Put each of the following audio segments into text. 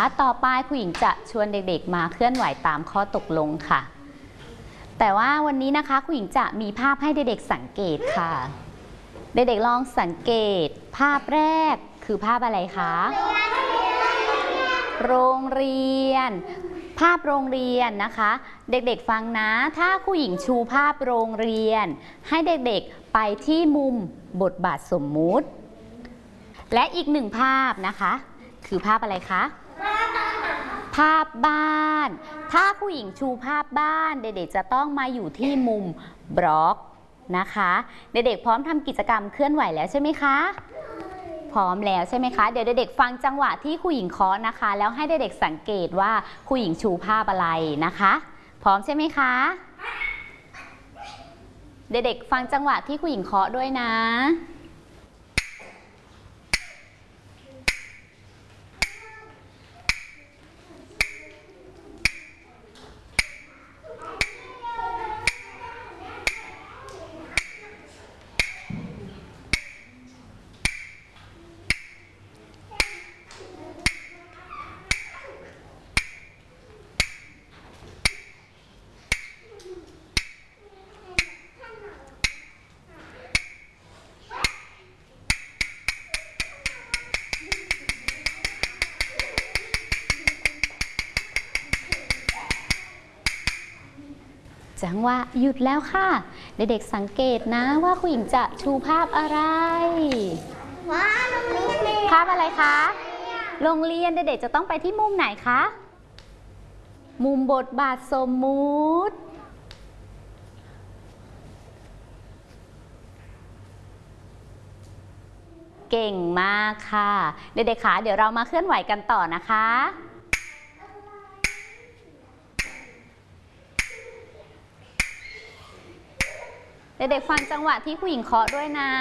ต่อไปครูหญิงจะชวนเด็กๆมาเคลื่อนไหวตามข้อตกลงค่ะแต่ว่าวันนี้นะคะครูหญิงจะมีภาพให้เด็กๆสังเกตค่ะเด็กๆลองสังเกตภาพแรกคือภาพอะไรคะโรงเรียนภาพโรงเรียนนะคะเด็กๆฟังนะถ้าครูหญิงชูภาพโรงเรียนให้เด็กๆไปที่มุมบทบาทสมมุติและอีกหนึ่งภาพนะคะคือภาพอะไรคะภาพบ้านถ้าครูหญิงชูภาพบ้านเด็กๆจะต้องมาอยู่ที่มุมบล็อกนะคะเด็กๆพร้อมทำกิจกรรมเคลื่อนไหวแล้วใช่ไหมคะพร้อมแล้วใช่ไหมคะเดี๋ยวเด็กๆฟังจังหวะที่ครูหญิงเคาะนะคะแล้วให้เด็กๆสังเกตว่าครูหญิงชูภาพอะไรนะคะพร้อมใช่ไหมคะเด็กๆฟังจังหวะที่ครูหญิงเคาะด้วยนะจังหวะหยุดแล้วค่ะเด็กๆสังเกตนะว่าครูหญิงจะชูภาพอะไรภาพอะไรคะโรงเรียนเด็กๆจะต้องไปที่มุมไหนคะมุมบทบาทสมมุติเก่งมากค่ะเด็กๆคะเดี๋ยวเรามาเคลื่อนไหวกันต่อนะคะเด็กๆฟังจังหวะที่ครูหญิงเคาะด้วยนะ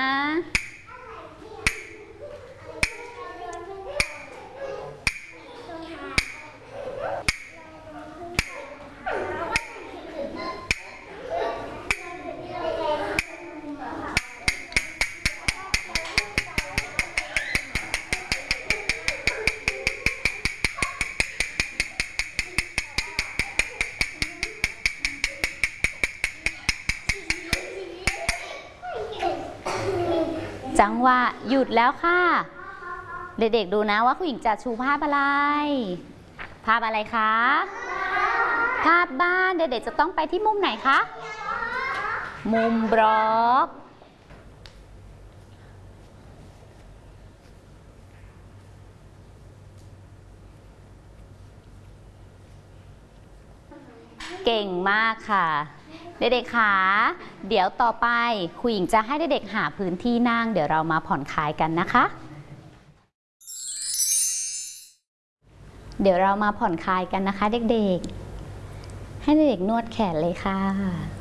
จังหวะหยุดแล้วค่ะเด็กๆดูนะว่าครูหญิงจะชูภาพอะไรภาพอะไรคะภาพบ้านเด็กๆจะต้องไปที่มุมไหนคะมุมบล็อกเก่งมากค่ะเด็กๆค่ะเดี๋ยวต่อไปครูหญิงจะให้เด็กๆหาพื้นที่นั่งเดี๋ยวเรามาผ่อนคลายกันนะคะเดี๋ยวเรามาผ่อนคลายกันนะคะเด็กๆให้เด็กๆนวดแขนเลยค่ะ